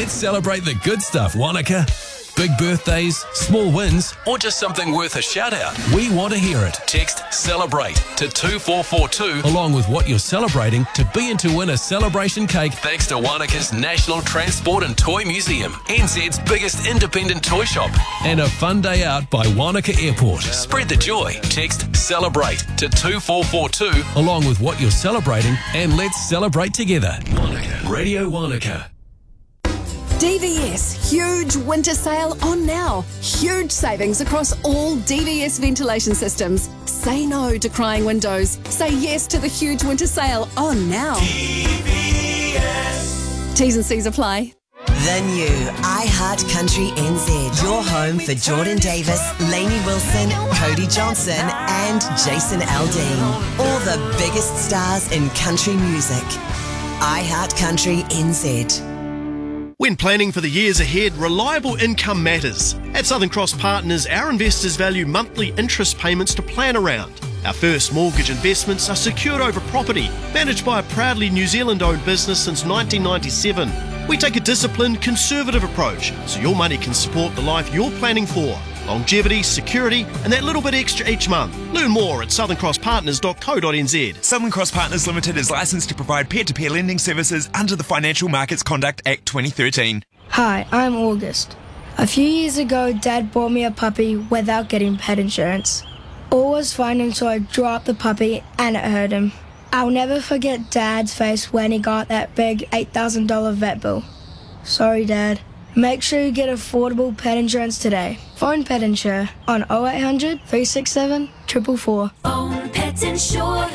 Let's celebrate the good stuff, Wanaka. Big birthdays, small wins, or just something worth a shout out. We want to hear it. Text CELEBRATE to 2442 along with what you're celebrating to be in to win a celebration cake thanks to Wanaka's National Transport and Toy Museum, NZ's biggest independent toy shop, and a fun day out by Wanaka Airport. Spread the joy. Text CELEBRATE to 2442 along with what you're celebrating and let's celebrate together. Wanaka. Radio Wanaka. DVS, huge winter sale on now. Huge savings across all DVS ventilation systems. Say no to crying windows. Say yes to the huge winter sale on now. DVS. T's and C's apply. The new iHeart Country NZ. Your home for Jordan Davis, Lainey Wilson, Cody Johnson and Jason Aldean. All the biggest stars in country music. iHeart Country NZ. When planning for the years ahead, reliable income matters. At Southern Cross Partners, our investors value monthly interest payments to plan around. Our first mortgage investments are secured over property, managed by a proudly New Zealand-owned business since 1997. We take a disciplined, conservative approach so your money can support the life you're planning for. Longevity, security, and that little bit extra each month. Learn more at southerncrosspartners.co.nz. Southern Cross Partners Limited is licensed to provide peer-to-peer lending services under the Financial Markets Conduct Act 2013. Hi, I'm August. A few years ago, Dad bought me a puppy without getting pet insurance. All was fine until I dropped the puppy and it hurt him. I'll never forget Dad's face when he got that big $8,000 vet bill. Sorry, Dad. Make sure you get affordable pet insurance today. Phone Pet Insure on 0800 367 444. Phone Pet Insure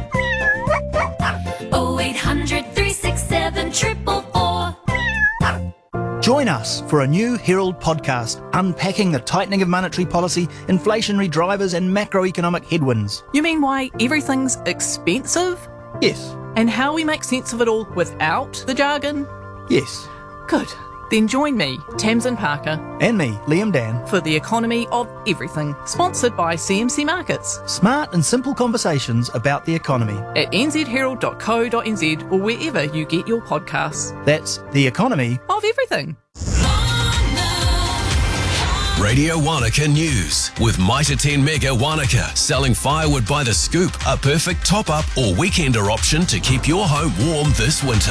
0800 367 444. Join us for a new Herald podcast unpacking the tightening of monetary policy, inflationary drivers and macroeconomic headwinds. You mean why everything's expensive? Yes. And how we make sense of it all without the jargon? Yes. Good. Then join me, Tamsin Parker. And me, Liam Dan. For the economy of everything. Sponsored by CMC Markets. Smart and simple conversations about the economy. At nzherald.co.nz or wherever you get your podcasts. That's the economy of everything. Radio Wanaka News with Mitre 10 Mega Wanaka. Selling firewood by the scoop. A perfect top-up or weekender option to keep your home warm this winter.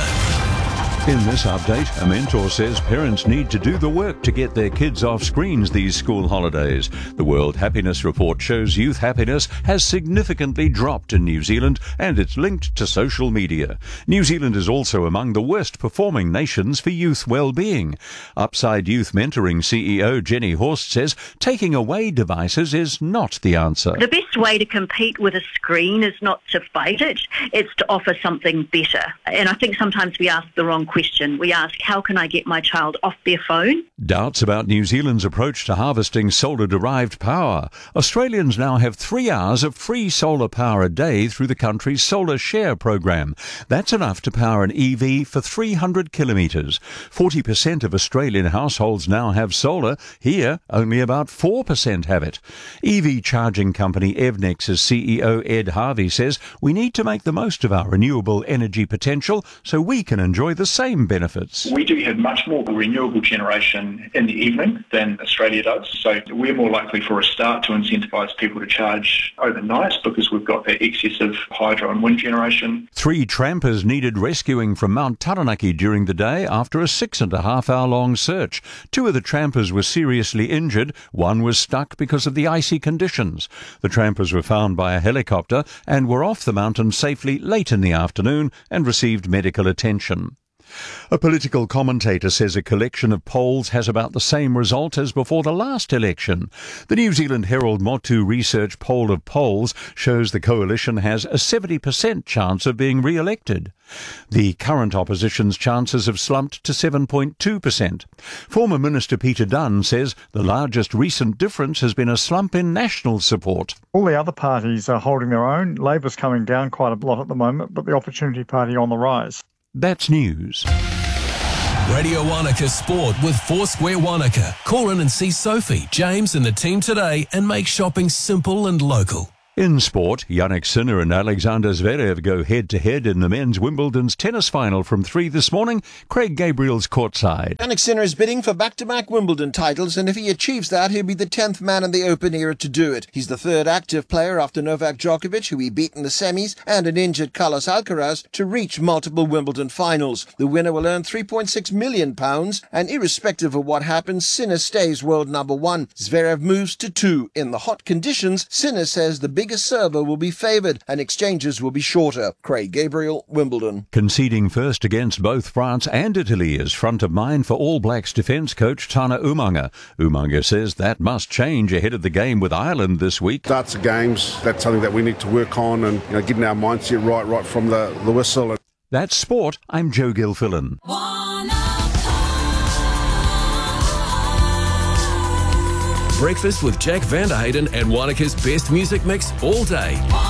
In this update, a mentor says parents need to do the work to get their kids off screens these school holidays. The World Happiness Report shows youth happiness has significantly dropped in New Zealand and it's linked to social media. New Zealand is also among the worst performing nations for youth well-being. Upside Youth Mentoring CEO Jenny Horst says taking away devices is not the answer. The best way to compete with a screen is not to fight it, it's to offer something better. And I think sometimes we ask the wrong question. We ask, how can I get my child off their phone? Doubts about New Zealand's approach to harvesting solar-derived power. Australians now have 3 hours of free solar power a day through the country's Solar Share program. That's enough to power an EV for 300 kilometres. 40% of Australian households now have solar. Here, only about 4% have it. EV charging company Evnex's CEO Ed Harvey says we need to make the most of our renewable energy potential so we can enjoy the same benefits. We do have much more renewable generation in the evening than Australia does, so we're more likely for a start to incentivise people to charge overnight because we've got that excessive hydro and wind generation. 3 trampers needed rescuing from Mount Taranaki during the day after a 6.5-hour-long search. 2 of the trampers were seriously injured, 1 was stuck because of the icy conditions. The trampers were found by a helicopter and were off the mountain safely late in the afternoon and received medical attention. A political commentator says a collection of polls has about the same result as before the last election. The New Zealand Herald Motu Research poll of polls shows the coalition has a 70% chance of being re-elected. The current opposition's chances have slumped to 7.2%. Former Minister Peter Dunn says the largest recent difference has been a slump in national support. All the other parties are holding their own. Labor's coming down quite a lot at the moment, but the Opportunity Party on the rise. That's news. Radio Wanaka Sport with Foursquare Wanaka. Call in and see Sophie, James and the team today and make shopping simple and local. In sport, Jannik Sinner and Alexander Zverev go head-to-head in the men's Wimbledon's tennis final from 3 this morning. Craig Gabriel's courtside. Jannik Sinner is bidding for back-to-back Wimbledon titles, and if he achieves that, he'll be the 10th man in the Open era to do it. He's the third active player after Novak Djokovic, who he beat in the semis, and an injured Carlos Alcaraz, to reach multiple Wimbledon finals. The winner will earn £3.6 million, and irrespective of what happens, Sinner stays world number 1. Zverev moves to 2. In the hot conditions, Sinner says the biggest server will be favoured and exchanges will be shorter. Craig Gabriel, Wimbledon. Conceding first against both France and Italy is front of mind for All Blacks defence coach Tana Umaga. Umaga says that must change ahead of the game with Ireland this week. Starts the games, that's something that we need to work on, and getting our mindset right from the whistle. That's sport. I'm Joe Gilfillan. Breakfast with Jack Vanderhayden and Wanaka's best music mix all day.